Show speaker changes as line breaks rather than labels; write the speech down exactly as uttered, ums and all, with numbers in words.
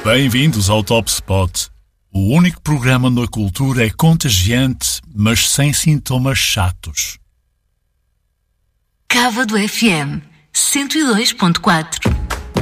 Bem-vindos ao Top Spot, o único programa onde a cultura é contagiante, mas sem sintomas chatos.
Cávado F M cento e dois ponto quatro.